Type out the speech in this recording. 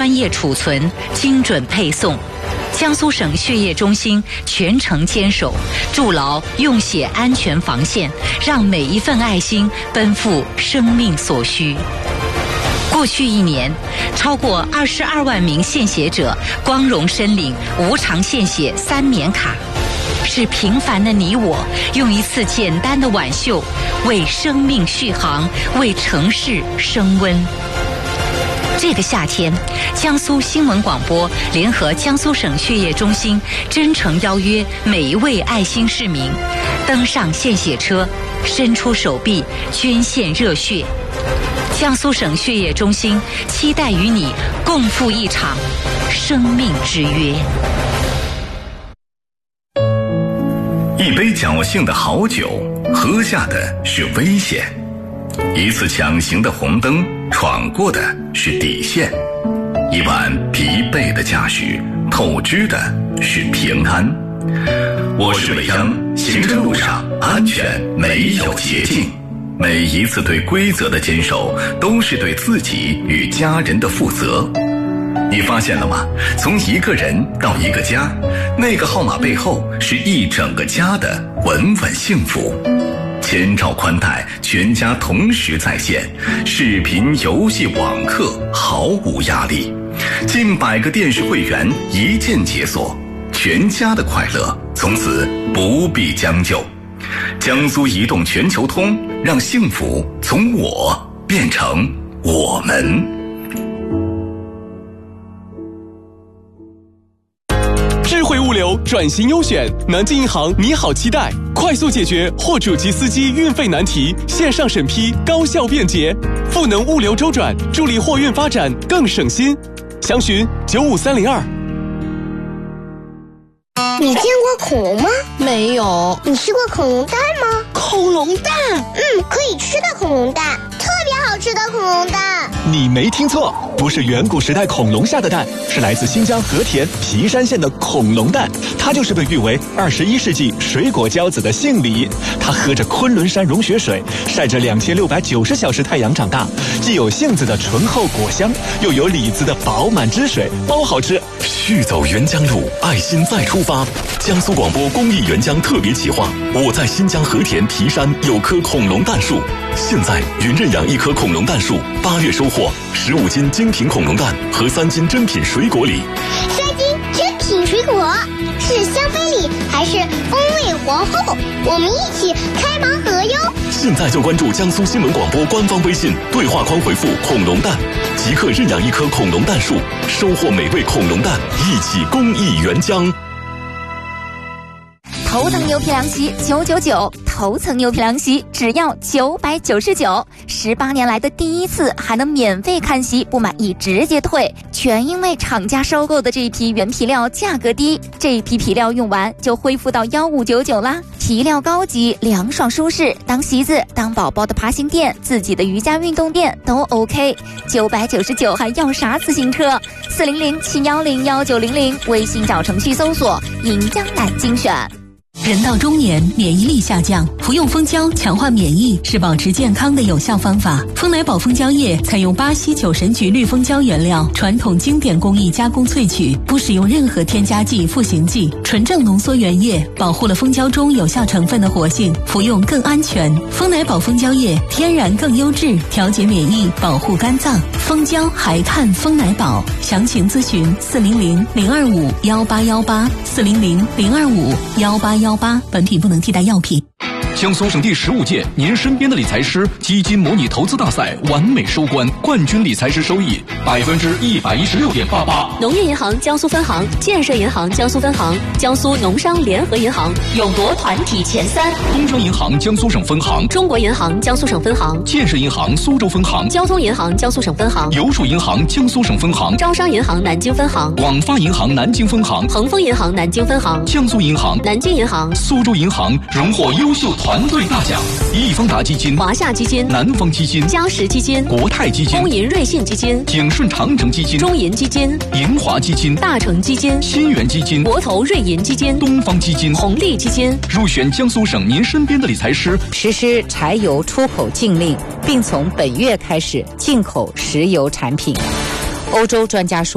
专业储存，精准配送。江苏省血液中心全程坚守，筑牢用血安全防线，让每一份爱心奔赴生命所需。过去1年，超过22万名献血者光荣申领无偿献血3年卡，是平凡的你我用一次简单的挽袖，为生命续航，为城市升温。这个夏天，江苏新闻广播联合江苏省血液中心真诚邀约每一位爱心市民登上献血车，伸出手臂捐献热血。江苏省血液中心期待与你共赴一场生命之约。 一杯侥幸的好酒，喝下的是危险；一次抢行的红灯，闯过的是底线；一碗疲惫的驾驶，透支的是平安。我是伟央，行车路上安全没有捷径。每一次对规则的坚守，都是对自己与家人的负责。你发现了吗？从一个人到一个家，那个号码背后是一整个家的稳稳幸福。千兆宽带，全家同时在线，视频、游戏、网课毫无压力，近100个电视会员一键解锁，全家的快乐从此不必将就。江苏移动全球通，让幸福从我变成我们。 智慧物流转型优选，南京银行你好期待，快速解决货主及司机运费难题，线上审批高效便捷，赋能物流周转，助力货运发展更省心。详询95302。 你见过恐龙吗？ 没有。 你吃过恐龙蛋吗？ 恐龙蛋？ 可以吃的恐龙蛋，特别好吃的恐龙蛋。 你没听错，不是远古时代恐龙下的蛋，是来自新疆和田皮山县的恐龙蛋。它就是被誉为21世纪水果骄子的杏李。它喝着昆仑山融雪水，晒着2690小时太阳长大，既有杏子的醇厚果香，又有李子的饱满汁水，包好吃。 续走沅江路，爱心再出发。江苏广播公益沅江特别企划，我在新疆和田皮山有棵恐龙蛋树。现在云认养1棵恐龙蛋树，8月收获15斤精品恐龙蛋和3斤珍品水果礼。 3斤珍品水果是香妃礼还是风味皇后？我们一起开盲盒哟！ 现在就关注江苏新闻广播官方微信，对话框回复恐龙蛋，即刻认养1棵恐龙蛋树，收获美味恐龙蛋，一起公益沅江。 头等牛皮凉席999，头层牛皮凉席只要999，18年来的第一次，还能免费看席，不满意直接退，全因为厂家收购的这一批原皮料价格低，这一批皮料用完就恢复到1599啦。皮料高级，凉爽舒适，当席子、当宝宝的爬行垫、自己的瑜伽运动垫都 OK。999还要啥自行车？400-710-1900，微信找程序搜索银江南京选。 人到中年，免疫力下降，服用蜂胶强化免疫是保持健康的有效方法。蜂奶宝蜂胶液采用巴西9神菊绿蜂胶原料，传统经典工艺加工萃取，不使用任何添加剂、赋形剂，纯正浓缩原液，保护了蜂胶中有效成分的活性，服用更安全。蜂奶宝蜂胶液天然更优质，调节免疫，保护肝脏。蜂胶还看蜂奶宝，详情咨询400-025-1818，400-025-1818。本品不能替代药品。 江苏省第15届您身边的理财师基金模拟投资大赛完美收官，冠军理财师收益116.88%。 农业银行江苏分行、建设银行江苏分行、江苏农商联合银行勇夺团体前3。 工商银行江苏省分行、 中国银行江苏省分行、 建设银行苏州分行、 交通银行江苏省分行、 邮储银行江苏省分行、 招商银行南京分行、 广发银行南京分行、 恒丰银行南京分行、 江苏银行、 南京银行、 苏州银行荣获优秀团队大奖。易方达基金、 华夏基金、 南方基金、 嘉实基金、 国泰基金、 工银瑞信基金、 景顺长城基金、 中银基金、 银华基金、 大成基金、 新源基金、 国投瑞银基金、 东方基金、 红利基金入选江苏省您身边的理财师。 实施柴油出口禁令，并从本月开始进口石油产品。欧洲专家说